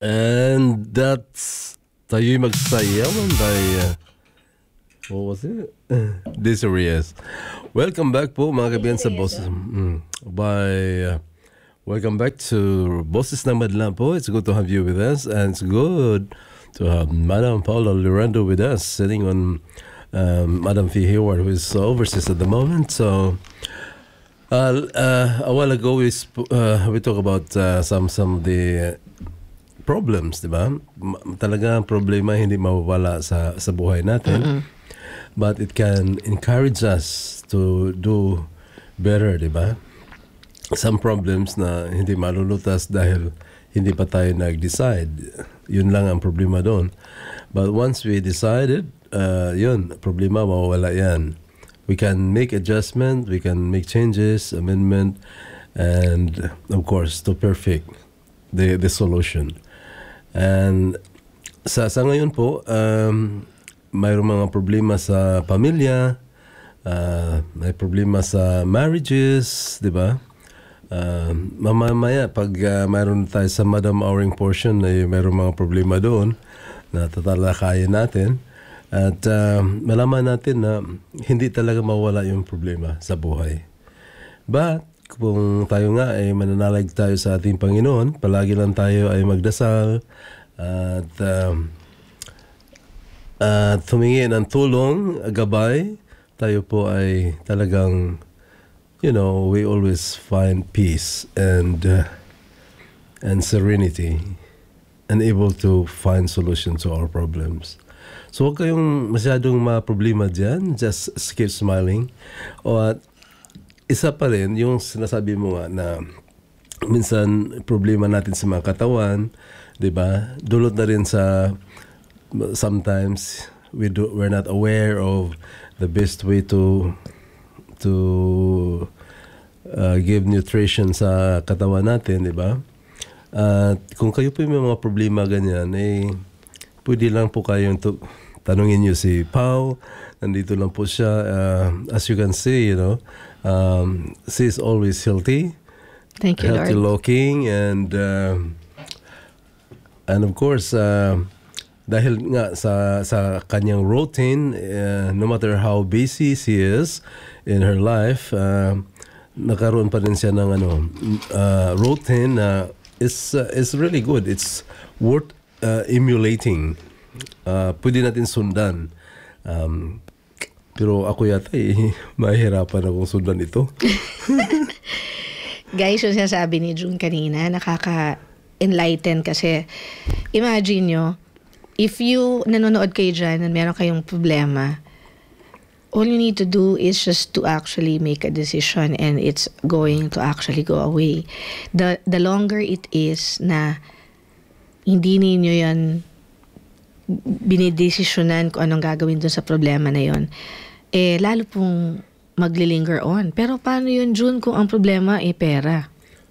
And that's Tayo'y Magsayawan by, what was it? Desiree. Welcome back po mga kaibigan sa Bosses. Welcome back to Bosses ng Madlang po. It's good to have you with us, and it's good to have Madam Paula Lorando with us, sitting on Madam Fee Hayward, who is overseas at the moment. So a while ago we talked about some of the problems, di ba? Talaga problema hindi mawawala sa buhay natin. But it can encourage us to do better, di ba? Some problems na hindi malulutas dahil hindi pa tayo nag-decide. Yun lang ang problema doon. But once we decided, yun, problema mawawala yan. We can make adjustment, we can make changes, amendment, and of course, to perfect the solution. And sa ngayon po, mayroong mga problema sa pamilya, may problema sa marriages, di ba? Mamaya, pag mayroon tayo sa Madam Auring portion, mayroong mga problema doon na tatalakayin natin. At malaman natin na hindi talaga mawala yung problema sa buhay. But kung tayo nga ay mananalig tayo sa ating Panginoon, palagi lang tayo ay magdasal at humingi ng tulong, gabay, tayo po ay talagang, we always find peace and serenity and able to find solutions to our problems. So huwag kayong masyadong problema dyan, just keep smiling. O isa pa rin, yung sinasabi mo nga na minsan problema natin sa mga katawan, di ba? Dulot na rin sa sometimes we're not aware of the best way to give nutrition sa katawan natin, di ba? At kung kayo po may mga problema ganyan, pwede lang po kayong tanungin niyo si Pao. Nandito lang po siya. As you can see, she is always healthy. Thank you, healthy Lord. looking, and of course, dahil nga sa kanyang routine, no matter how busy she is in her life, nakaroon pa rin siya ng routine na is really good. It's worth emulating. Pwede natin sundan. Pero ako yata mahirapan akong sundan ito. Guys, yung sinasabi ni June kanina, nakaka-enlighten kasi imagine nyo, if you nanonood kayo dyan and meron kayong problema, all you need to do is just to actually make a decision and it's going to actually go away. The longer it is na hindi ninyo yan binidesisyonan kung anong gagawin dun sa problema na yon, lalo pong maglilinger on. Pero paano yun, June, kung ang problema pera?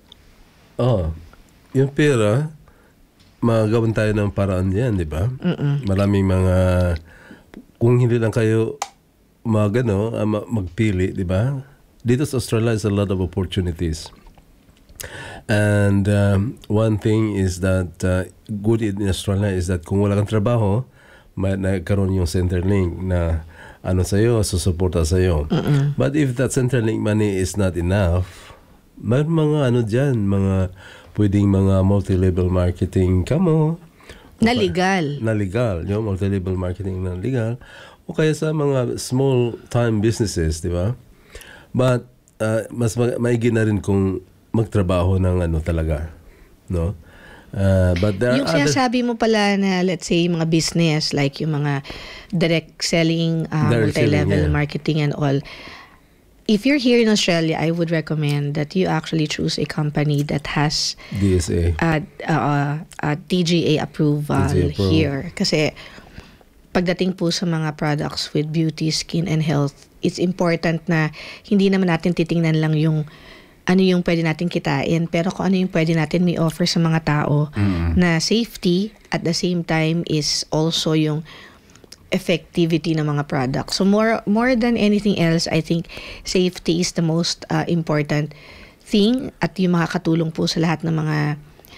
Yung pera, magawin tayo ng paraan yan, di ba? Maraming mga, kung hindi lang kayo magpili, di ba? Dito sa Australia is a lot of opportunities. And one thing is that good in Australia is that kung wala kang trabaho, nagkaroon yung Centrelink na sa'yo, susuporta sa'yo. But if that Centrelink money is not enough, may mga dyan, pwedeng mga multi-level marketing kamo. Na legal. Yung multi-level marketing na legal. O kaya sa mga small-time businesses, di ba? But mas maigi na rin kung magtrabaho ng talaga, no? But there yung sinasabi mo pala na, let's say, mga business, like yung mga direct selling, multi-level marketing and all. If you're here in Australia, I would recommend that you actually choose a company that has DSA, TGA approval here. Kasi pagdating po sa mga products with beauty, skin, and health, it's important na hindi naman natin titingnan lang yung ano yung pwede natin kitain, pero kung ano yung pwede natin may offer sa mga tao na safety at the same time is also yung effectivity ng mga products. So more than anything else, I think safety is the most important thing at yung makakatulong po sa lahat ng mga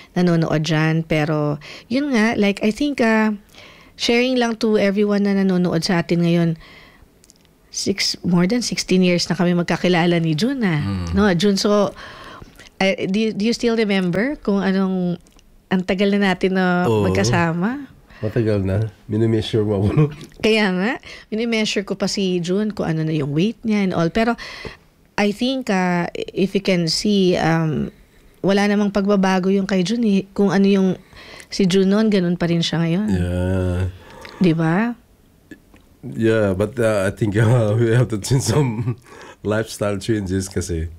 nanonood dyan. Pero, yun nga, like, I think, sharing lang to everyone na nanonood sa atin ngayon, more than 16 years na kami magkakilala ni June No, June, so, do you still remember kung anong, ang tagal na natin na magkasama? Matagal na. Minimeasure mo ako. Kaya nga, minimeasure ko pa si June kung ano na yung weight niya and all. Pero, I think, if you can see, wala namang pagbabago yung kay June eh. Kung ano yung si June noon, ganun pa rin siya ngayon. Yeah. Di ba? Yeah, but I think we have to change some lifestyle changes kasi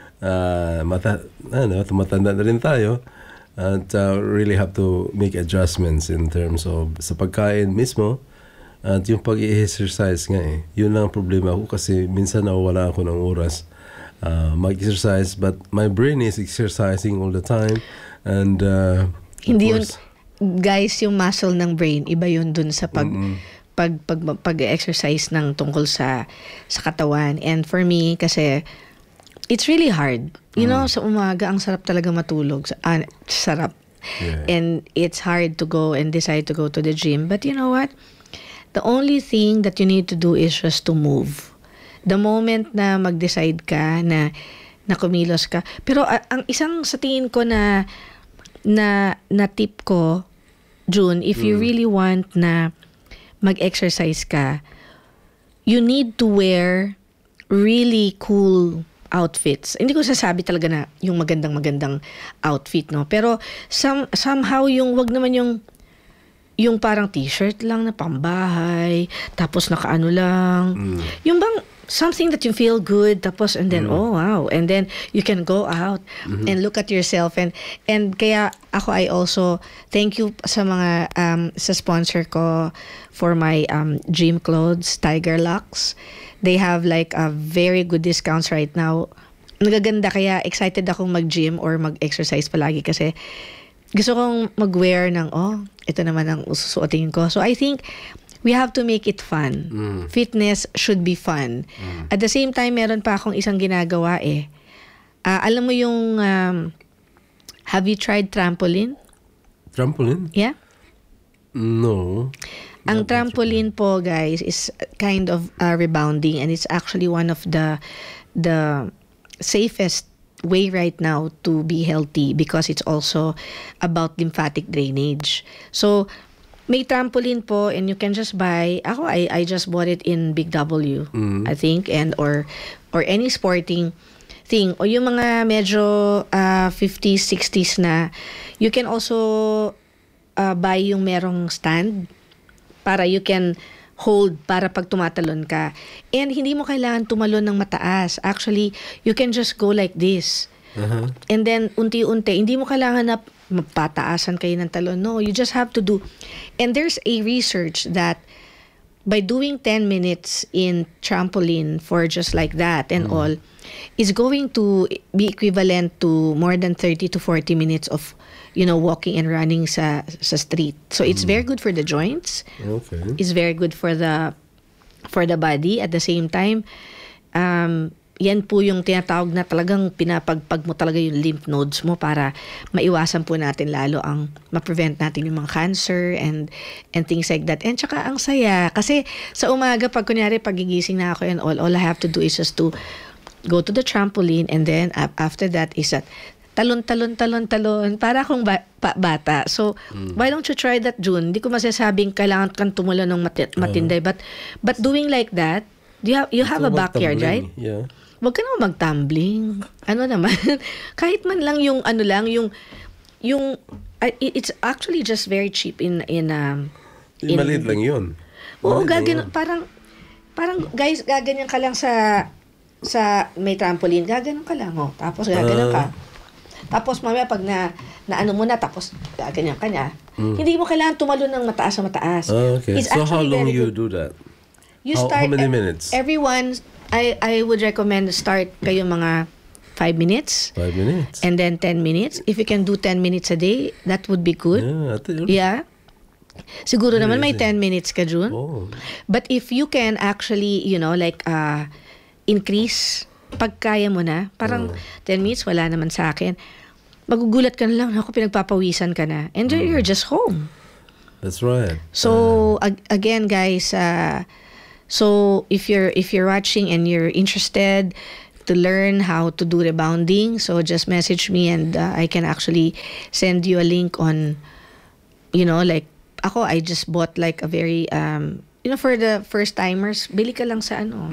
matanda na rin tayo. And really have to make adjustments in terms of sa pagkain mismo at yung pag-i-exercise nga eh. Yun lang ang problema ko kasi minsan nawawala ako ng oras mag-exercise but my brain is exercising all the time and hindi yun, guys, yung muscle ng brain, iba yun dun sa pag-exercise ng tungkol sa katawan. And for me, kasi it's really hard. You know, sa umaga, ang sarap talaga matulog. Sarap. Yeah. And it's hard to go and decide to go to the gym. But you know what? The only thing that you need to do is just to move. The moment na mag-decide ka na kumilos ka. Pero ang isang sa tingin ko na tip ko, June, if you really want na mag-exercise ka, you need to wear really cool outfits. Hindi ko sasabi talaga na yung magandang outfit, no? Pero somehow yung wag naman yung parang t-shirt lang na pambahay, tapos nakaano lang. Yung bang something that you feel good, tapos and then oh wow, and then you can go out and look at yourself and kaya ako, I also thank you sa mga sa sponsor ko for my gym clothes, Tiger Lux. They have like a very good discounts right now. Nagaganda, kaya excited akong mag-gym or mag-exercise palagi kasi gusto kong mag-wear ng, ito naman ang ususuotin ko. So I think we have to make it fun. Fitness should be fun. At the same time, meron pa akong isang ginagawa eh. Alam mo yung, have you tried trampoline? Trampoline? Yeah? No. Ang trampoline po, guys, is kind of rebounding, and it's actually one of the safest way right now to be healthy because it's also about lymphatic drainage. So, may trampoline po and you can just buy, I just bought it in Big W, I think, and or any sporting thing. O yung mga medyo 50s, 60s na, you can also buy yung merong stand para you can hold para pag tumatalon ka. And hindi mo kailangan tumalon ng mataas. Actually, you can just go like this. And then, unti-unti, hindi mo kailangan na mapataasan kayo ng talon. No, you just have to do. And there's a research that by doing 10 minutes in trampoline for just like that and all, is going to be equivalent to more than 30 to 40 minutes of walking and running sa street. So it's very good for the joints. Okay. It's very good for the body. At the same time, yan po yung tinatawag na talagang pinapagpag mo talaga yung lymph nodes mo para maiwasan po natin lalo ang ma-prevent natin yung mga cancer and things like that. And tsaka ang saya kasi sa umaga pag kunyari pagigising na ako and all I have to do is just to go to the trampoline and then after that is that talon para akong bata. So, why don't you try that, June? Hindi ko masasabing kailangan kang tumulon ng matinday, but doing like that, you have a backyard, right? Yeah. Wag ka naman mag-tumbling. Ano naman? Kahit man lang yung it's actually just very cheap in maliit lang yun. Oo, parang guys, gaganyan ka lang sa may trampoline, gaganon ka lang, tapos gaganon ka. Tapos mamaya pag na ano mo na, tapos ganyan ka niya. Hindi mo kailangan tumalon ng mataas na mataas. Okay. So how long you do that? How many minutes? Everyone, I would recommend start kayo mga 5 minutes. 5 minutes. And then 10 minutes. If you can do 10 minutes a day, that would be good. Yeah. Siguro naman may 10 minutes ka, June. Oh. But if you can actually, increase pag kaya mo na, parang 10 minutes, wala naman sa akin. magugulat ka na lang, ako pinagpapawisan ka na. And you're just home. That's right. So, again, guys, so if you're watching and you're interested to learn how to do rebounding, so just message me and I can actually send you a link on, like, I just bought like a very, for the first timers, bili ka lang sa ano.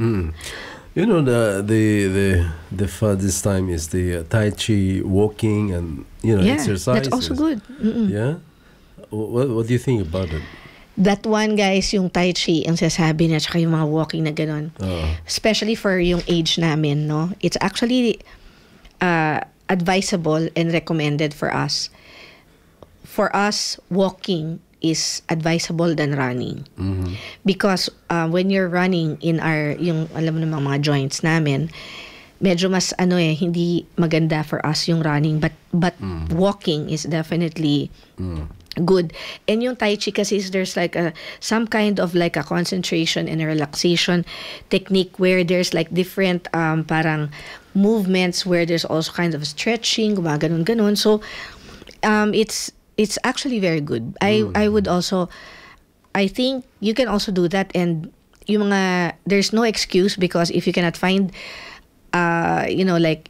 The fun this time is the Tai Chi walking and, exercises. That's also good. Yeah? What do you think about it? That one, guys, yung Tai Chi, ang sasabi na, tsaka yung mga walking na gano'n. Especially for yung age namin, no? It's actually advisable and recommended for us. For us, walking is advisable than running. Mm-hmm. Because when you're running in yung alam mo namang mga joints namin, medyo mas hindi maganda for us yung running, but walking is definitely good. And yung Tai Chi kasi there's like some kind of like a concentration and a relaxation technique where there's like different parang movements where there's also kind of stretching, gumaganon. So it's actually very good. I would also, I think you can also do that, and yung mga, there's no excuse, because if you cannot find like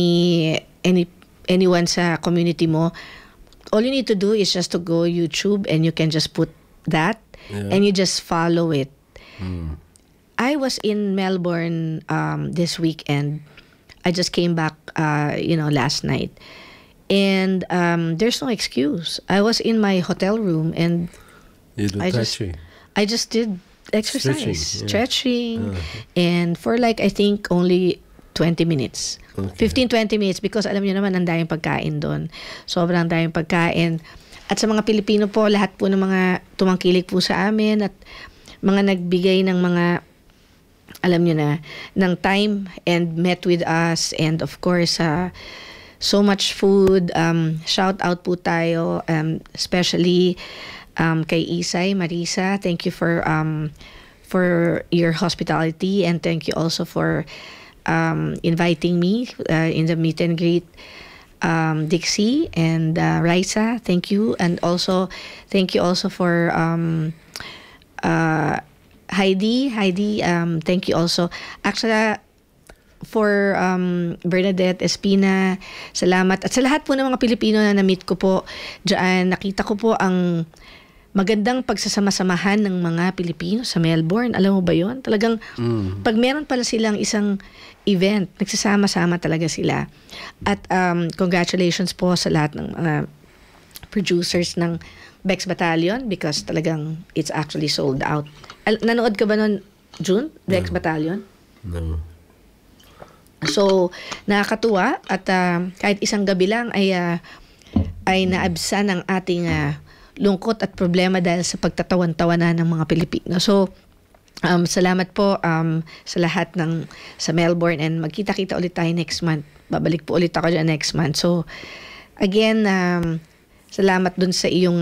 anyone sa community mo, all you need to do is just to go YouTube and you can just put that and you just follow it. I was in Melbourne this weekend. I just came back last night. And there's no excuse. I was in my hotel room and I just did exercise, stretching, and for like I think only 20 minutes. 15-20 minutes, because alam niyo naman ang daming pagkain doon. Sobrang daming pagkain. At sa mga Pilipino po, lahat po ng mga tumangkilik po sa amin at mga nagbigay ng mga, alam niyo na, ng time and met with us, and of course so much food. Shout out po tayo, especially kay Isay, Marisa. Thank you for your hospitality, and thank you also for inviting me in the meet and greet. Dixie and Raisa, thank you, and also thank you also for Heidi, thank you also. Actually, for Bernadette Espina, salamat. At sa lahat po ng mga Pilipino na na-meet ko po diyan, nakita ko po ang magandang pagsasama-samahan ng mga Pilipino sa Melbourne. Alam mo ba yon? Talagang pag meron pala silang isang event, nagsasama-sama talaga sila. At congratulations po sa lahat ng mga producers ng Bex Battalion, because talagang it's actually sold out. Nanood ka ba nun, June? Bex Battalion? No. So, nakakatuwa, at kahit isang gabi lang ay naabsan ang ating lungkot at problema dahil sa pagtatawan-tawanan ng mga Pilipino. So, salamat po sa lahat sa Melbourne, and magkita-kita ulit tayo next month. Babalik po ulit ako dyan next month. So, again, salamat dun sa iyong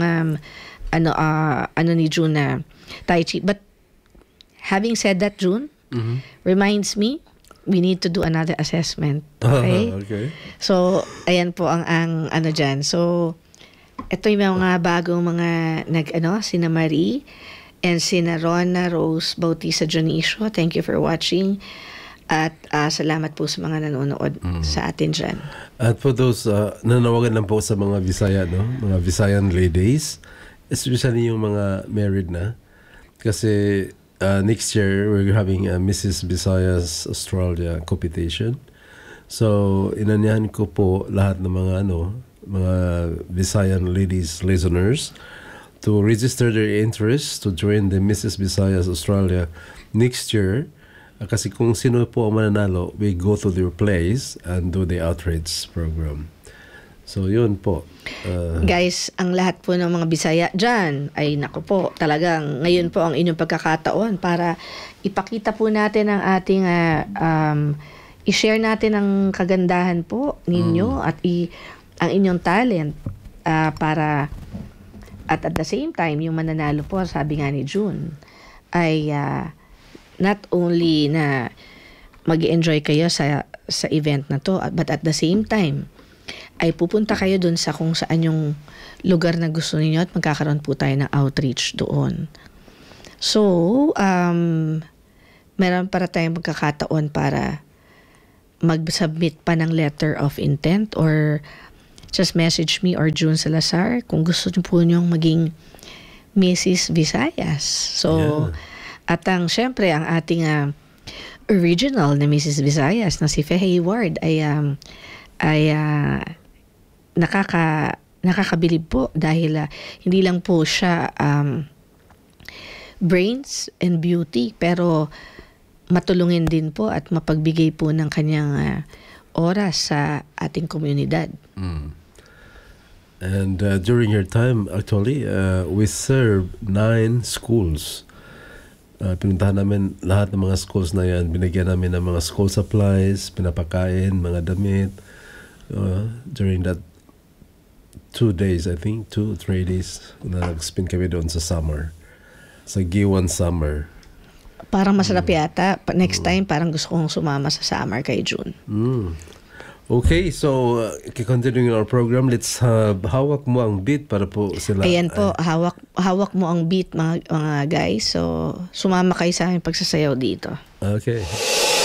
ni June na Tai Chi. But having said that, June, reminds me, we need to do another assessment. Okay? Okay. So, ayan po ang dyan. So, ito yung mga bagong mga sina Marie and sina Rona Rose Bautista Dionisio. Thank you for watching. At salamat po sa mga nanonood sa atin dyan. At for those, nanawagan lang po sa mga Visaya, no? Mga Visayan ladies, especially yung mga married na. Kasi next year, we're having a Mrs. Visayas Australia competition. So, inanyahan ko po lahat ng mga mga Visayan ladies listeners to register their interest to join the Mrs. Visayas Australia next year. Kasi kung sino po ang mananalo, we go to their place and do the outreach program. So, yun po. Guys, ang lahat po ng mga Bisaya dyan, ay naku po, talagang ngayon po ang inyong pagkakataon para ipakita po natin ang ating, i-share natin ang kagandahan po ninyo at ang inyong talent para, at the same time, yung mananalo po, sabi nga ni June, ay not only na mag-enjoy kayo sa event na to, but at the same time, ay pupunta kayo dun sa kung saan yung lugar na gusto niyo at magkakaroon po tayo ng outreach doon. So, meron para tayong magkakataon para mag-submit pa ng letter of intent or just message me or June Salazar kung gusto niyo po niyong maging Mrs. Visayas. So, at syempre, ang ating original na Mrs. Visayas na si Fe Hayward ay nakakabilib po dahil hindi lang po siya brains and beauty pero matulungin din po at mapagbigay po ng kanyang oras sa ating komunidad. And during your time, actually, we served 9 schools. Pinuntahan namin lahat ng mga schools na yan. Binigyan namin ng mga school supplies, pinapakain, mga damit. During that 2 days, I think, 2-3 days na nag-spend kami doon sa summer. Sa Giwan Summer. Parang masarap yata. Next time, parang gusto kong sumama sa summer kay June. Okay, so continuing our program, let's hawak mo ang beat para po sila. Ayan po, hawak mo ang beat mga guys. So, sumama kayo sa aming pagsasayaw dito. Okay.